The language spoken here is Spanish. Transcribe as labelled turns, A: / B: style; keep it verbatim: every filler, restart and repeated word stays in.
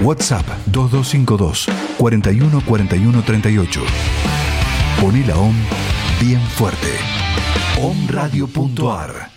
A: WhatsApp dos dos cinco dos, cuarenta y uno, cuarenta y uno, treinta y ocho. Poné la O M bien fuerte. om radio punto a r